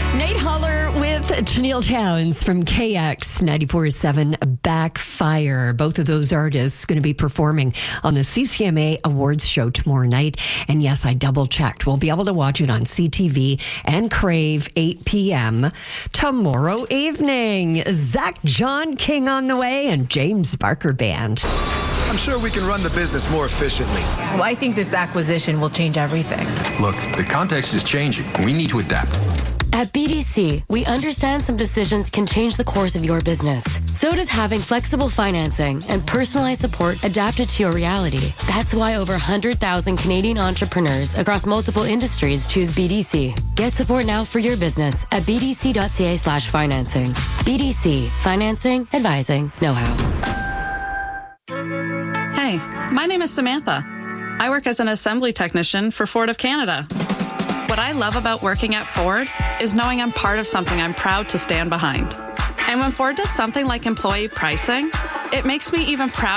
Nate Holler with Tennille Towns from KX 94.7 Backfire. Both of those artists going to be performing on the CCMA Awards show tomorrow night. And yes, I double checked. We'll be able to watch it on CTV and Crave 8 p.m. tomorrow evening. Zach John King on the way and James Barker Band. I'm sure we can run the business more efficiently. Well, I think this acquisition will change everything. Look, the context is changing. We need to adapt. At BDC, we understand some decisions can change the course of your business. So does having flexible financing and personalized support adapted to your reality. That's why over 100,000 Canadian entrepreneurs across multiple industries choose BDC. Get support now for your business at bdc.ca/financing. BDC, financing, advising, know-how. Hey, my name is Samantha. I work as an assembly technician for Ford of Canada. What I love about working at Ford is knowing I'm part of something I'm proud to stand behind. And when Ford does something like employee pricing, it makes me even prouder